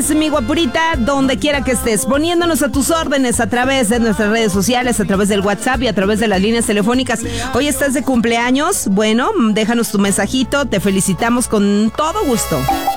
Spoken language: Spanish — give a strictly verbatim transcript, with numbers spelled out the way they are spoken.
Mi guapurita, donde quiera que estés, poniéndonos a tus órdenes a través de nuestras redes sociales, a través del WhatsApp y a través de las líneas telefónicas. Hoy estás de cumpleaños, bueno, déjanos tu mensajito, te felicitamos con todo gusto.